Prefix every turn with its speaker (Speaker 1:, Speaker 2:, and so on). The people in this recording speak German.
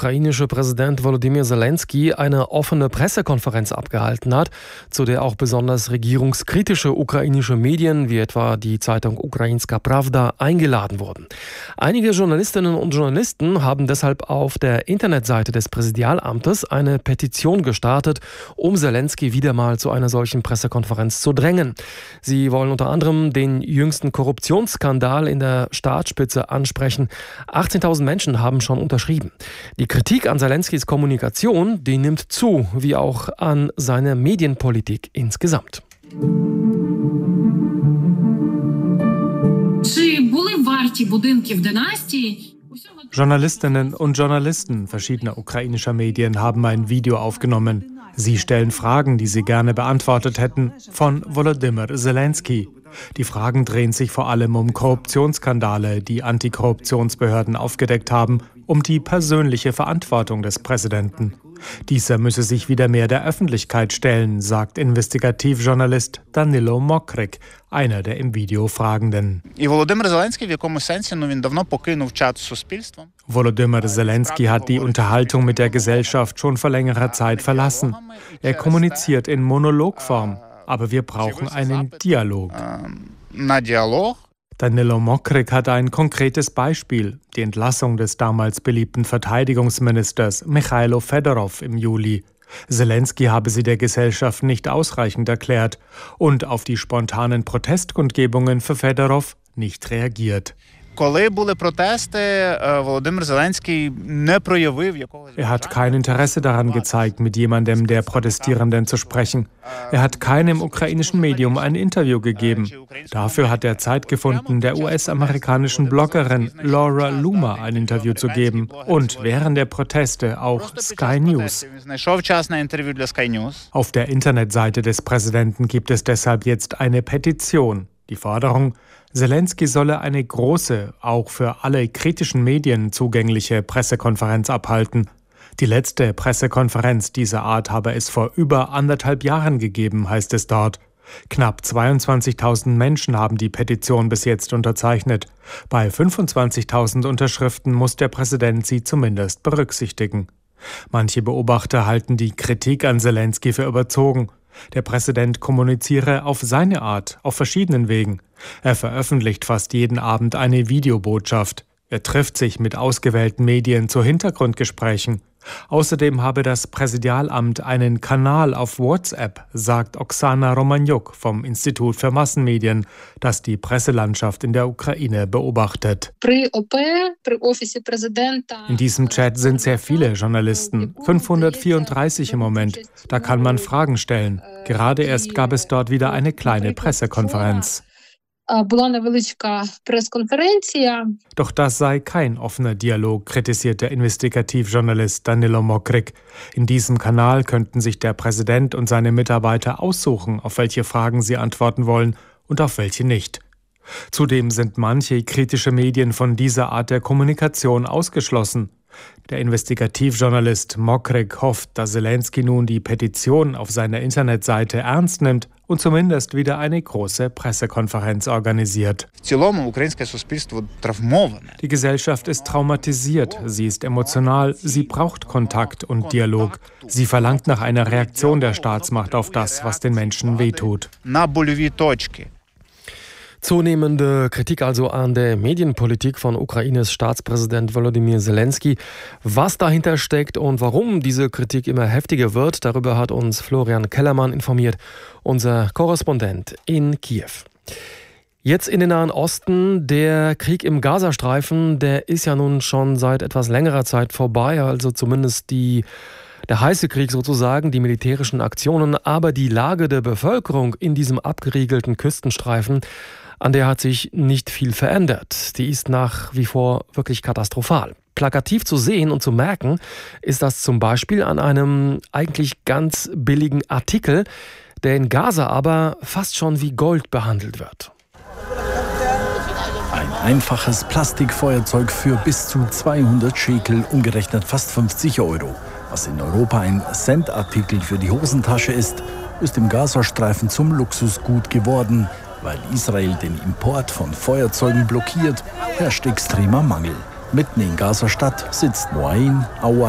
Speaker 1: ukrainische Präsident Volodymyr Zelensky eine offene Pressekonferenz abgehalten hat, zu der auch besonders regierungskritische ukrainische Medien wie etwa die Zeitung Ukrainska Pravda eingeladen wurden. Einige Journalistinnen und Journalisten haben deshalb auf der Internetseite des Präsidialamtes eine Petition gestartet, um Zelensky wieder mal zu einer solchen Pressekonferenz zu drängen. Sie wollen unter anderem den jüngsten Korruptionsskandal in der Staatsspitze ansprechen. 18.000 Menschen haben schon unterschrieben. Die Kritik an Zelenskys Kommunikation, die nimmt zu, wie auch an seiner Medienpolitik insgesamt.
Speaker 2: Journalistinnen und Journalisten verschiedener ukrainischer Medien haben ein Video aufgenommen. Sie stellen Fragen, die sie gerne beantwortet hätten, von Volodymyr Zelensky. Die Fragen drehen sich vor allem um Korruptionsskandale, die Antikorruptionsbehörden aufgedeckt haben, um die persönliche Verantwortung des Präsidenten. Dieser müsse sich wieder mehr der Öffentlichkeit stellen, sagt Investigativjournalist Danilo Mokryk, einer der im Video Fragenden. Volodymyr Zelensky hat die Unterhaltung mit der Gesellschaft schon vor längerer Zeit verlassen. Er kommuniziert in Monologform, aber wir brauchen einen Dialog. Danilo Mokryk hat ein konkretes Beispiel, die Entlassung des damals beliebten Verteidigungsministers Michailo Fedorov im Juli. Zelensky habe sie der Gesellschaft nicht ausreichend erklärt und auf die spontanen Protestkundgebungen für Fedorov nicht reagiert. Er hat kein Interesse daran gezeigt, mit jemandem der Protestierenden zu sprechen. Er hat keinem ukrainischen Medium ein Interview gegeben. Dafür hat er Zeit gefunden, der US-amerikanischen Bloggerin Laura Loomer ein Interview zu geben und während der Proteste auch Sky News. Auf der Internetseite des Präsidenten gibt es deshalb jetzt eine Petition. Die Forderung: Zelensky solle eine große, auch für alle kritischen Medien zugängliche Pressekonferenz abhalten. Die letzte Pressekonferenz dieser Art habe es vor über 1,5 Jahren gegeben, heißt es dort. Knapp 22.000 Menschen haben die Petition bis jetzt unterzeichnet. Bei 25.000 Unterschriften muss der Präsident sie zumindest berücksichtigen. Manche Beobachter halten die Kritik an Zelensky für überzogen. Der Präsident kommuniziere auf seine Art, auf verschiedenen Wegen. Er veröffentlicht fast jeden Abend eine Videobotschaft. Er trifft sich mit ausgewählten Medien zu Hintergrundgesprächen. Außerdem habe das Präsidialamt einen Kanal auf WhatsApp, sagt Oksana Romaniuk vom Institut für Massenmedien, das die Presselandschaft in der Ukraine beobachtet. In diesem Chat sind sehr viele Journalisten, 534 im Moment. Da kann man Fragen stellen. Gerade erst gab es dort wieder eine kleine Pressekonferenz. Doch das sei kein offener Dialog, kritisiert der Investigativjournalist Danilo Mokryk. In diesem Kanal könnten sich der Präsident und seine Mitarbeiter aussuchen, auf welche Fragen sie antworten wollen und auf welche nicht. Zudem sind manche kritische Medien von dieser Art der Kommunikation ausgeschlossen. Der Investigativjournalist Mokryk hofft, dass Zelensky nun die Petition auf seiner Internetseite ernst nimmt und zumindest wieder eine große Pressekonferenz organisiert. Die Gesellschaft ist traumatisiert, sie ist emotional, sie braucht Kontakt und Dialog. Sie verlangt nach einer Reaktion der Staatsmacht auf das, was den Menschen wehtut.
Speaker 1: Zunehmende Kritik also an der Medienpolitik von Ukraines Staatspräsident Volodymyr Zelensky. Was dahinter steckt und warum diese Kritik immer heftiger wird, darüber hat uns Florian Kellermann informiert, unser Korrespondent in Kiew. Jetzt in den Nahen Osten, der Krieg im Gazastreifen, der ist ja nun schon seit etwas längerer Zeit vorbei, also zumindest der heiße Krieg sozusagen, die militärischen Aktionen, aber die Lage der Bevölkerung in diesem abgeriegelten Küstenstreifen, an der hat sich nicht viel verändert. Die ist nach wie vor wirklich katastrophal. Plakativ zu sehen und zu merken ist das zum Beispiel an einem eigentlich ganz billigen Artikel, der in Gaza aber fast schon wie Gold behandelt wird.
Speaker 3: Ein einfaches Plastikfeuerzeug für bis zu 200 Schekel, umgerechnet fast 50 €. Was in Europa ein Centartikel für die Hosentasche ist im Gazastreifen zum Luxusgut geworden. Weil Israel den Import von Feuerzeugen blockiert, herrscht extremer Mangel. Mitten in Gaza-Stadt sitzt Moain Aouad.